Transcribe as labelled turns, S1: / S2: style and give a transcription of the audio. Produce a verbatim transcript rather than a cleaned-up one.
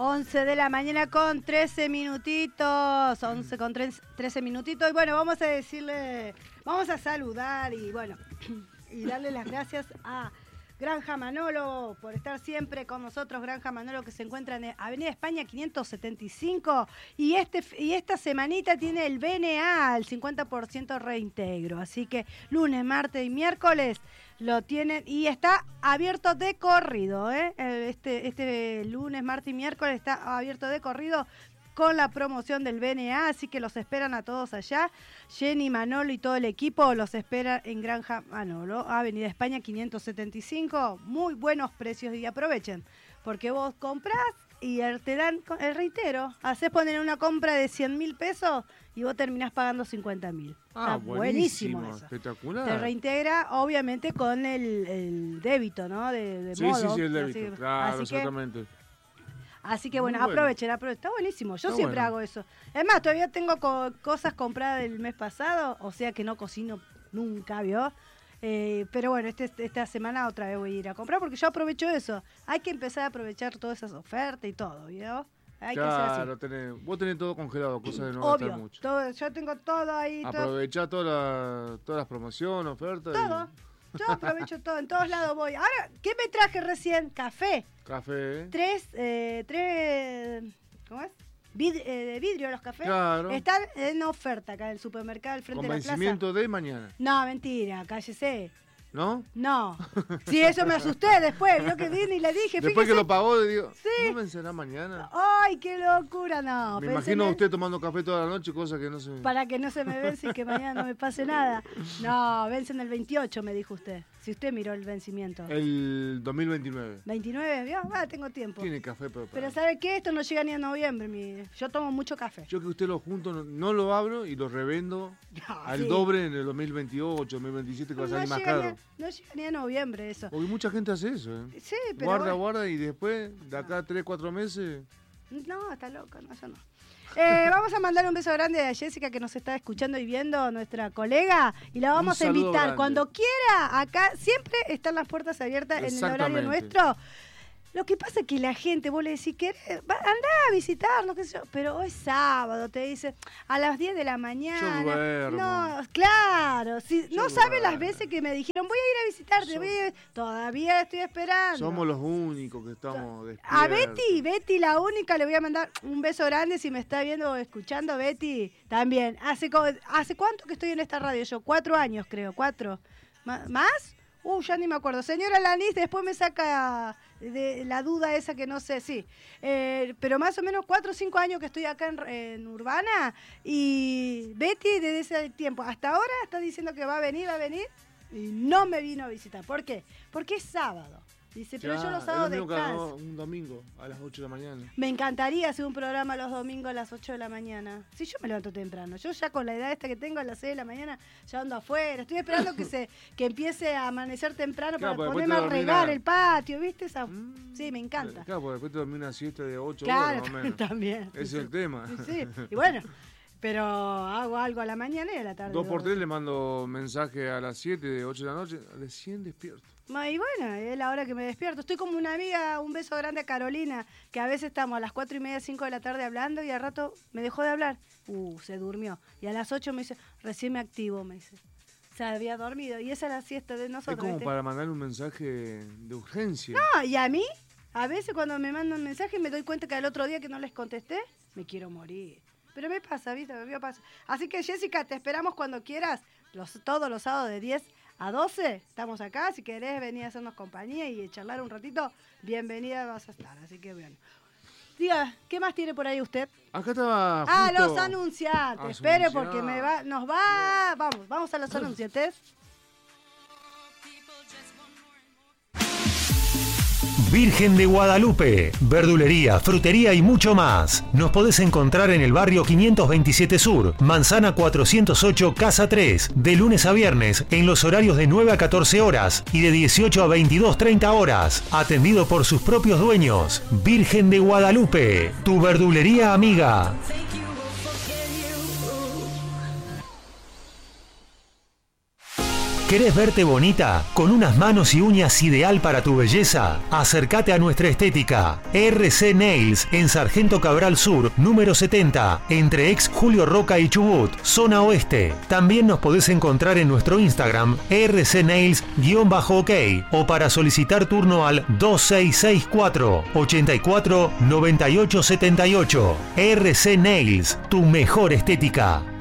S1: once de la mañana con trece minutitos, once con trece minutitos, y bueno, vamos a decirle, vamos a saludar y bueno, y darle las gracias a Granja Manolo por estar siempre con nosotros. Granja Manolo que se encuentra en Avenida España quinientos setenta y cinco y, este, y esta semanita tiene el B N A, el cincuenta por ciento reintegro, así que lunes, martes y miércoles lo tienen y está abierto de corrido, ¿eh? Este, este lunes, martes y miércoles está abierto de corrido con la promoción del B N A, así que los esperan a todos allá. Jenny, Manolo y todo el equipo los espera en Granja Manolo, Avenida España quinientos setenta y cinco. Muy buenos precios y aprovechen, porque vos comprás y te dan el reitero. Hacés poner una compra de cien mil pesos y vos terminás pagando cincuenta mil.
S2: Ah,
S1: Está buenísimo, buenísimo eso.
S2: Espectacular.
S1: Te reintegra, obviamente, con el, el débito, ¿no? De, de
S2: sí,
S1: modo.
S2: sí, sí, el débito.
S1: Así,
S2: claro,
S1: así
S2: exactamente.
S1: Que, Así que bueno,
S2: bueno,
S1: aprovechen, aprovechen. Está buenísimo. Yo
S2: Está
S1: siempre
S2: bueno.
S1: hago eso. Es más, todavía tengo co- cosas compradas del mes pasado, o sea que no cocino nunca, ¿vio? Eh, pero bueno, este, esta semana otra vez voy a ir a comprar porque yo aprovecho eso. Hay que empezar a aprovechar todas esas ofertas y todo, ¿vio? Hay
S2: claro,
S1: que hacer
S2: tenés, vos tenés todo congelado, cosa de no
S1: Obvio,
S2: gastar mucho.
S1: todo, yo tengo todo ahí. Todo,
S2: Aprovechá toda la, todas las promociones, ofertas.
S1: todo. Yo aprovecho todo, en todos lados voy. Ahora, ¿qué me traje recién? Café.
S2: Y café.
S1: Tres, eh, tres, ¿cómo es? Vid, eh, de vidrio los cafés.
S2: Claro.
S1: Están en oferta acá en el supermercado al frente
S2: Con
S1: de la plaza.
S2: vencimiento de mañana.
S1: No, mentira, cállese.
S2: ¿No?
S1: No. Sí, eso me asusté después. Yo que vine y le dije,
S2: Después
S1: fíjese.
S2: que lo pagó, digo,
S1: Sí.
S2: ¿no vencerá mañana?
S1: Ay, qué locura, no.
S2: Me
S1: pensé
S2: imagino
S1: en
S2: a
S1: él
S2: usted tomando café toda la noche, cosa que no se...
S1: para que no se me vence y que mañana no me pase nada. No, vencen el veintiocho, me dijo usted. Si usted miró el vencimiento.
S2: El dos mil veintinueve.
S1: ¿veintinueve? ¿Vio? Ah, tengo tiempo.
S2: Tiene café, pero...
S1: Pero ¿sabe qué? Esto no llega ni a noviembre. Mi... Yo tomo mucho café.
S2: Yo que usted lo junto, no, no lo abro y lo revendo
S1: No,
S2: al
S1: sí.
S2: doble en el dos mil veintiocho, dos mil veintisiete, que va a salir más
S1: llega ni
S2: caro.
S1: a- no llega ni a noviembre eso.
S2: Porque mucha gente hace eso, ¿eh?
S1: Sí, pero
S2: Guarda,
S1: bueno.
S2: guarda y después, de acá a tres, cuatro meses...
S1: No, está loco, no, eso no. Eh, vamos a mandar un beso grande a Jessica que nos está escuchando y viendo, nuestra colega, y la vamos
S2: Un
S1: a
S2: saludo
S1: invitar
S2: grande.
S1: cuando quiera. Acá siempre están las puertas abiertas en el horario
S2: Exactamente.
S1: nuestro. Lo que pasa es que la gente, vos le decís, ¿querés? Va, andá a visitarlo, qué sé yo, pero hoy es sábado, te dice, a las diez de la mañana.
S2: Yo duermo.
S1: No, claro, si,
S2: Yo
S1: no sabe las
S2: duermo.
S1: veces que me dijeron, voy a ir a visitarte,
S2: So-
S1: voy a ir- todavía estoy esperando.
S2: Somos los únicos que estamos despiertos.
S1: A Betty, Betty la única, le voy a mandar un beso grande si me está viendo o escuchando, Betty, también. ¿Hace, co- ¿Hace cuánto que estoy en esta radio yo? Cuatro años, creo, cuatro. ¿Ma- ¿Más? Uh, ya ni me acuerdo. Señora Lanis, después me saca de la duda esa que no sé, sí. Eh, pero más o menos cuatro o cinco años que estoy acá en, en Urbana y Betty desde ese tiempo hasta ahora está diciendo que va a venir, va a venir y no me vino a visitar. ¿Por qué? Porque es sábado. Dice, pero yo los sábados
S2: es lo mismo que
S1: descanso.
S2: hago un domingo a las ocho de la mañana.
S1: Me encantaría hacer un programa los domingos a las ocho de la mañana. Si yo me levanto temprano. Yo ya con la edad esta que tengo a las seis de la mañana ya ando afuera. Estoy esperando que se que empiece a amanecer temprano
S2: Claro,
S1: para
S2: porque
S1: ponerme a
S2: después te
S1: regar
S2: dormís
S1: el patio, ¿viste? Esa...
S2: Mm.
S1: Sí, me encanta.
S2: Claro, porque después te dormí una siesta de ocho
S1: Claro,
S2: horas más o menos.
S1: también.
S2: Ese
S1: Sí,
S2: es el tema.
S1: Sí, sí. Y bueno, pero hago algo a la mañana y a la tarde.
S2: Dos por
S1: dos.
S2: tres le mando mensaje a las siete de ocho de la noche, recién despierto.
S1: Y bueno, es la hora que me despierto. Estoy como una amiga, un beso grande a Carolina, que a veces estamos a las cuatro y media, cinco de la tarde hablando y al rato me dejó de hablar. Uh, se durmió. Y a las ocho me dice, recién me activo, me dice. Se había dormido. Y esa es la siesta de nosotros.
S2: Es como
S1: ¿viste?
S2: para mandarle un mensaje de urgencia.
S1: No, y a mí, a veces cuando me mandan un mensaje me doy cuenta que al otro día que no les contesté, me quiero morir. Pero me pasa, ¿viste? Me pasa. Así que, Jessica, te esperamos cuando quieras. Los, todos los sábados de diez a doce estamos acá. Si querés venir a hacernos compañía y charlar un ratito, bienvenida vas a estar. Así que, bueno. Diga, ¿qué más tiene por ahí usted?
S2: Acá estaba
S1: Ah,
S2: justo-
S1: los anunciantes.
S2: Ah,
S1: Espere,
S2: anunciantes.
S1: porque me va, nos va... Vamos, vamos a los anunciantes.
S3: Virgen de Guadalupe, verdulería, frutería y mucho más. Nos podés encontrar en el barrio quinientos veintisiete Sur, Manzana cuatrocientos ocho, Casa tres, de lunes a viernes en los horarios de nueve a catorce horas y de dieciocho a veintidós treinta horas. Atendido por sus propios dueños. Virgen de Guadalupe, tu verdulería amiga. ¿Querés verte bonita? ¿Con unas manos y uñas ideal para tu belleza? Acércate a nuestra estética. R C Nails en Sargento Cabral Sur, número setenta, entre ex Julio Roca y Chubut, zona oeste. También nos podés encontrar en nuestro Instagram, R C Nails-OK, o para solicitar turno al dos seis seis cuatro, ochenta y cuatro, noventa y ocho setenta y ocho. R C Nails, tu mejor estética.